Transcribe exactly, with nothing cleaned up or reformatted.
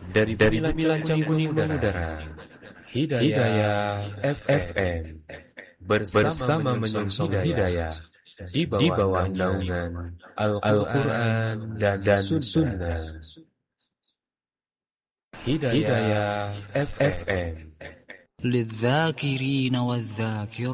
dari dari Bumi Lancang Kuning Udara, Hidayah F M bersama menyongsong hidayah di bawah naungan Al-Quran dan, dan Sunnah. Hidayah F M للذاكرين والذاكرات